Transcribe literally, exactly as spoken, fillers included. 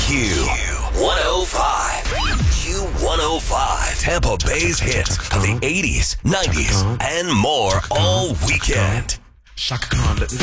Q one oh five. Q one oh five. Tampa Bay's hits of the eighties, nineties, and more all weekend. Shaka Khan, let me